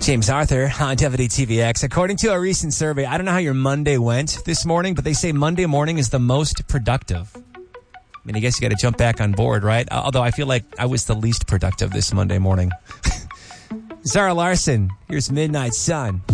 James Arthur on WTVX. According to a recent survey, I don't know how your Monday went this morning, but they say Monday morning is the most productive. I mean, I guess you got to jump back on board, right? Although I feel like I was the least productive this Monday morning. Zara Larson, here's Midnight Sun.